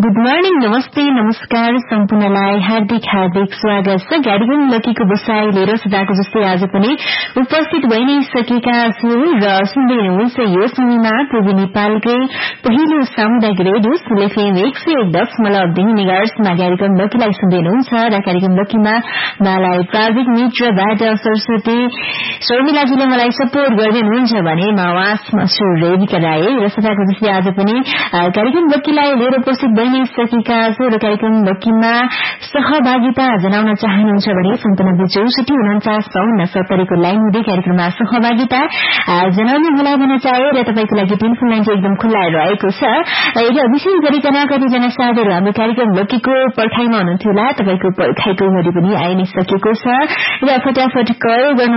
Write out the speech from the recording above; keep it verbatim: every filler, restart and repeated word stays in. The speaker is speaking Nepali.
गुड मर्निङ, नमस्ते, नमस्कार सम्पूर्णलाई हार्दिक हार्दिक स्वागत छ। कार्यक्रम लकीको बसाई लिएर सदाको जस्तै आज पनि उपस्थित भइ नै सकेका छु र सुन्दै हुनुहुन्छ यो समयमा पूर्वी नेपालकै पहिलो सामुदायिक रेडियो सुल एफएम एक सय एक दशमलव दुई मेगाहर्जमा कार्यक्रम लकीलाई सुन्दै हुनुहुन्छ र कार्यक्रम लकीमा मलाई प्राविधिक मित्रबाट सरस्वती शर्मिलाजीले मलाई सपोर्ट गर्दै हुनुहुन्छ भने म आवाजमा छु रेबिका राई र सदाको जस्तै आज पनि कार्यक्रम लकीलाई लिएर उपस्थित भइ नै सकेका छु र कार्यक्रम लकीमा सहभागिता जनाउन चाहनुहुन्छ भने सन्तानब्बे चौसठी उन्चास बाउन्न सत्तरीको लाइन हुँदै कार्यक्रममा सहभागिता जनाउनु होला भन्न चाहे र तपाईको लागि टेलिफोन लाइन चाहिँ एकदम खुल्ला रहेको छ। र विशेष गरिकन कतिजना साथीहरू हाम्रो कार्यक्रम लकीको पर्खाइमा हुनुहुन्थ्यो होला, तपाईको पर्खाइको घडी पनि आइ नै सकेको छ र फटाफट कल गर्न